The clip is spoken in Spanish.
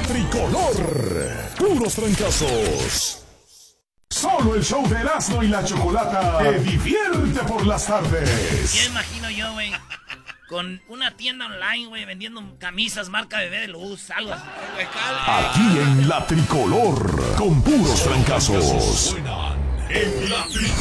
Tricolor. Puros trancazos. Solo el show de Erasmo y la Chocolata te divierte por las tardes. Ya imagino yo, güey, con una tienda online, güey, vendiendo camisas marca Bebé de Luz, algo así. Aquí en La Tricolor, con puros trancazos. En La Tricolor.